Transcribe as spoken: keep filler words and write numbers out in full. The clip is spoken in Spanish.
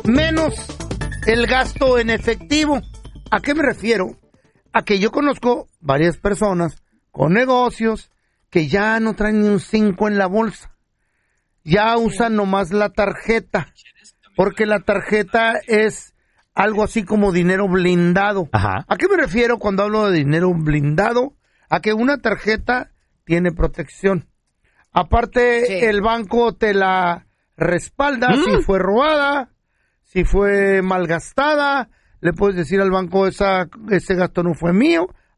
menos el gasto en efectivo. ¿A qué me refiero? A que yo conozco varias personas con negocios que ya no traen ni un cinco en la bolsa. Ya usan nomás la tarjeta, porque la tarjeta es algo así como dinero blindado. Ajá. ¿A qué me refiero cuando hablo de dinero blindado? A que una tarjeta tiene protección. Aparte, sí. El banco te la respalda ¿Mm? Si fue robada, si fue malgastada. Le puedes decir al banco, esa, ese gasto no fue mío.